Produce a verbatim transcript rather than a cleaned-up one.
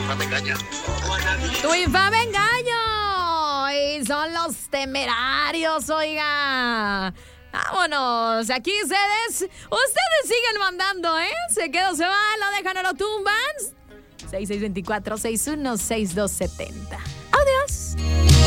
infame engaño. Tu infame engaño. Y son los Temerarios, oiga. Vámonos, aquí ustedes, ustedes siguen mandando, ¿eh? Se quedó, se va, lo dejan o lo tumban. seis seis dos cuatro, seis uno seis dos siete cero. Adiós.